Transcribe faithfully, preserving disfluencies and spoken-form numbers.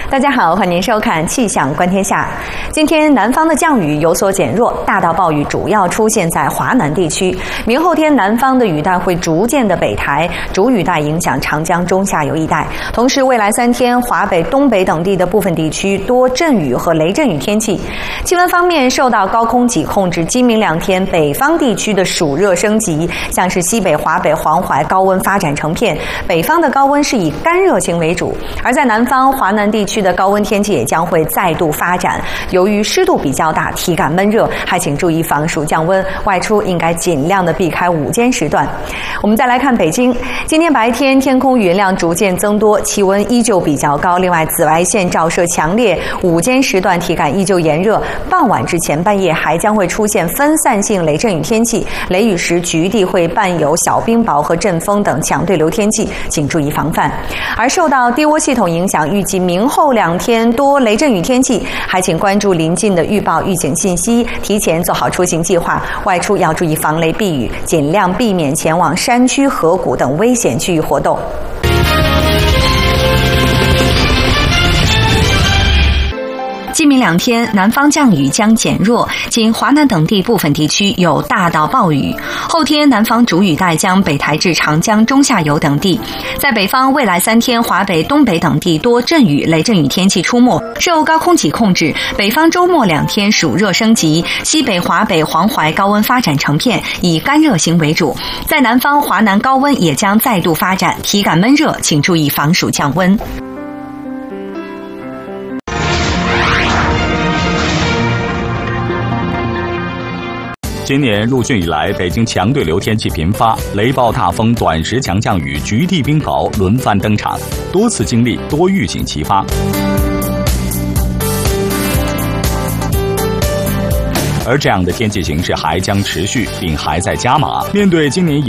大家好，欢迎收看《气象观天下》。今天南方的降雨有所减弱，大到暴雨主要出现在华南地区。明后天南方的雨带会逐渐的北抬，主雨带影响长江中下游一带。同时，未来三天华北、东北等地的部分地区多阵雨和雷阵雨天气。气温方面，受到高空脊控制，今明两天北方地区的暑热升级，像是西北、华北、黄淮高温发展成片，北方的高温是以干热型为主，而在南方华南地区的高温天气也将会再度发展。由于湿度比较大，体感闷热，还请注意防暑降温，外出应该尽量的避开午间时段。我们再来看北京，今天白天天空云量逐渐增多，气温依旧比较高，另外紫外线照射强烈，午间时段体感依旧炎热，傍晚至前半夜还将会出现分散性雷阵雨天气，雷雨时局地会伴有小冰雹和阵风等强对流天气，请注意防范。而受到低涡系统影响，预计明后两天多雷阵雨天气，还请关注临近的预报预警信息，提前做好出行计划，外出要注意防雷避雨，尽量避免前往山区、河谷等危险区域活动。今明两天，南方降雨将减弱，仅华南等地部分地区有大到暴雨。后天，南方主雨带将北抬至长江中下游等地。在北方，未来三天，华北、东北等地多阵雨、雷阵雨天气出没。受高空脊控制，北方周末两天暑热升级，西北、华北、黄淮高温发展成片，以干热型为主。在南方，华南高温也将再度发展，体感闷热，请注意防暑降温。 今年入汛以来，北京强对流天气频发，雷暴大风、短时强降雨、局地冰雹轮番登场，多次经历多预警齐发。而这样的天气形势还将持续，并还在加码。面对今年